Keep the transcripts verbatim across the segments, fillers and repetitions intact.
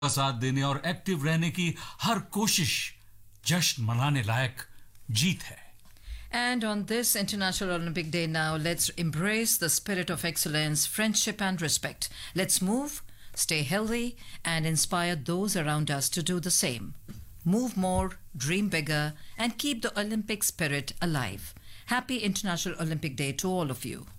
का साथ देने और एक्टिव रहने की हर कोशिश जश्न मनाने लायक जीत है. And on this International Olympic Day now, let's embrace the spirit of excellence, friendship and respect. Let's move, stay healthy and inspire those around us to do the same. Move more, dream bigger and keep the Olympic spirit alive. Happy International Olympic Day to all of you.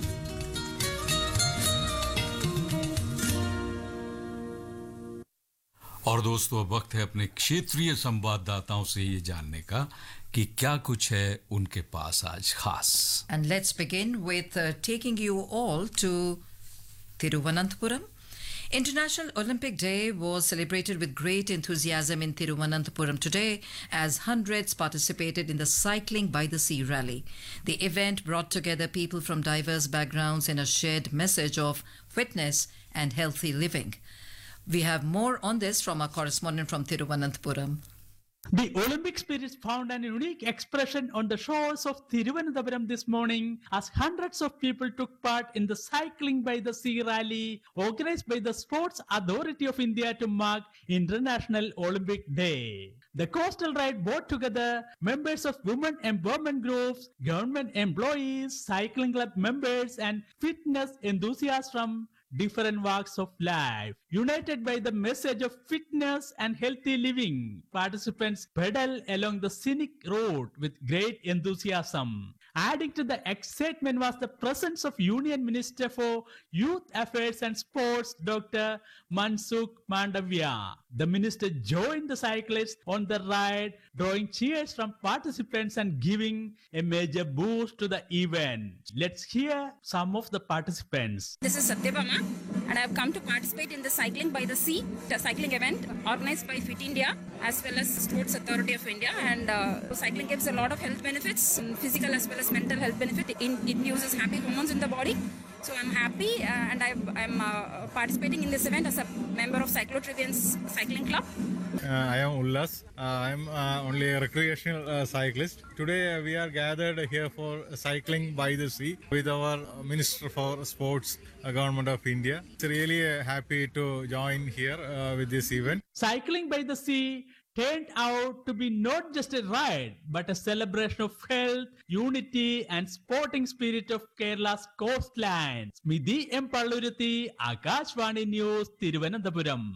और दोस्तों अब वक्त है अपने क्षेत्रीय संवाददाताओं से ये जानने का कि क्या कुछ है उनके पास आज खास. And let's begin with uh, taking you all to Thiruvananthapuram. International Olympic Day was celebrated with great enthusiasm in Thiruvananthapuram today as hundreds participated in the Cycling by the Sea rally. The event brought together people from diverse backgrounds in a shared message of fitness and healthy living. We have more on this from our correspondent from Thiruvananthapuram. The Olympic spirit found an unique expression on the shores of Thiruvananthapuram this morning as hundreds of people took part in the Cycling by the Sea rally organized by the Sports Authority of India to mark International Olympic Day. The coastal ride brought together members of women empowerment groups, government employees, cycling club members and fitness enthusiasts from different walks of life. United by the message of fitness and healthy living, participants pedal along the scenic road with great enthusiasm. Adding to the excitement was the presence of Union Minister for Youth Affairs and Sports, Doctor Mansukh Mandavia. The minister joined the cyclists on the ride, drawing cheers from participants and giving a major boost to the event. Let's hear some of the participants. This is Satyabama and I have come to participate in the Cycling by the Sea, a cycling event organized by Fit India as well as Sports Authority of India. And uh, cycling gives a lot of health benefits, physical as well as mental health benefit. It, it induces happy hormones in the body. So I'm happy uh, and I've, I'm uh, participating in this event as a member of Cyclotrivians Cycling Club. Uh, I am Ullas. Uh, I'm uh, only a recreational uh, cyclist. Today uh, we are gathered here for Cycling by the Sea with our Minister for Sports, uh, Government of India. It's really uh, happy to join here uh, with this event. Cycling by the Sea turned out to be not just a ride, but a celebration of health, unity and sporting spirit of Kerala's coastline. Smidhi M. Palluruthi, Akashvani News, Thiruvananthapuram.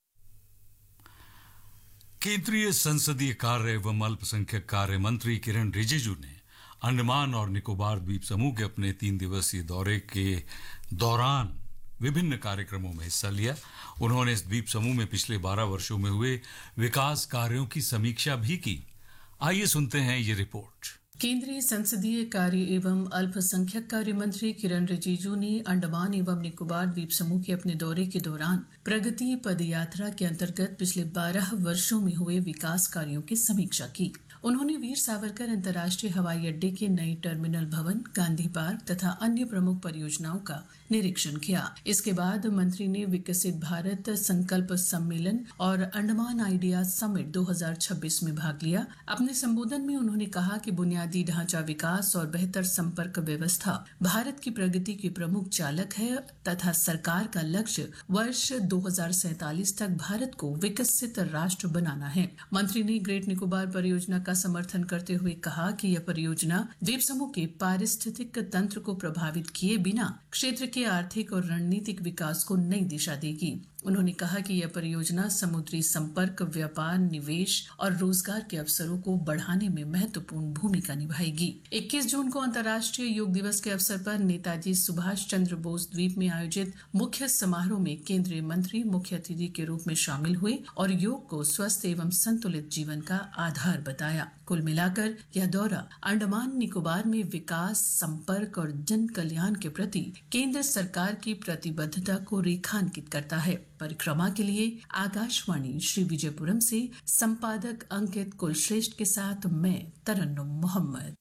केंद्रीय संसदीय कार्य एवं अल्पसंख्यक कार्य मंत्री किरण रिजिजू ने अंडमान और निकोबार द्वीप समूह के अपने तीन दिवसीय दौरे के दौरान विभिन्न कार्यक्रमों में हिस्सा लिया. उन्होंने इस द्वीप समूह में पिछले बारह वर्षों में हुए विकास कार्यों की समीक्षा भी की. आइए सुनते हैं ये रिपोर्ट. केंद्रीय संसदीय कार्य एवं अल्पसंख्यक कार्य मंत्री किरण रिजिजू ने अंडमान एवं निकोबार द्वीप समूह के अपने दौरे के दौरान प्रगति पदयात्रा के अंतर्गत पिछले बारह वर्षों में हुए विकास कार्यों की समीक्षा की. उन्होंने वीर सावरकर अंतर्राष्ट्रीय हवाई अड्डे के नए टर्मिनल भवन, गांधी पार्क तथा अन्य प्रमुख परियोजनाओं का निरीक्षण किया. इसके बाद मंत्री ने विकसित भारत संकल्प सम्मेलन और अंडमान आइडिया समिट दो हज़ार छब्बीस में भाग लिया. अपने संबोधन में उन्होंने कहा कि बुनियादी ढांचा विकास और बेहतर संपर्क व्यवस्था भारत की प्रगति के प्रमुख चालक है तथा सरकार का लक्ष्य वर्ष दो हज़ार सैंतालीस तक भारत को विकसित राष्ट्र बनाना है. मंत्री ने ग्रेट निकोबार परियोजना का समर्थन करते हुए कहा कि यह परियोजना द्वीप समूह के पारिस्थितिक तंत्र को प्रभावित किए बिना क्षेत्र के आर्थिक और रणनीतिक विकास को नई दिशा देगी. उन्होंने कहा कि यह परियोजना समुद्री संपर्क, व्यापार, निवेश और रोजगार के अवसरों को बढ़ाने में महत्वपूर्ण भूमिका निभाएगी. इक्कीस जून को अंतर्राष्ट्रीय योग दिवस के अवसर पर नेताजी सुभाष चंद्र बोस द्वीप में आयोजित मुख्य समारोह में केंद्रीय मंत्री मुख्य अतिथि के रूप में शामिल हुए और योग को स्वस्थ एवं संतुलित जीवन का आधार बताया. कुल मिलाकर यह दौरा अंडमान निकोबार में विकास, संपर्क और जन कल्याण के प्रति केंद्र सरकार की प्रतिबद्धता को रेखांकित करता है. परिक्रमा के लिए आकाशवाणी श्री विजयपुरम से संपादक अंकित कुलश्रेष्ठ के साथ मैं तरन्नुम Mohammad.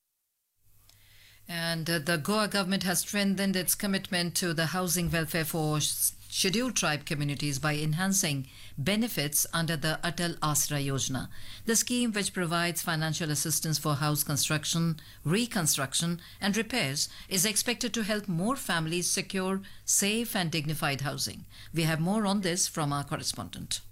And uh, the Goa government has strengthened its commitment to the housing welfare for sh- scheduled tribe communities by enhancing benefits under the Atal Asra Yojana. The scheme, which provides financial assistance for house construction, reconstruction and repairs, is expected to help more families secure safe and dignified housing. We have more on this from our correspondent.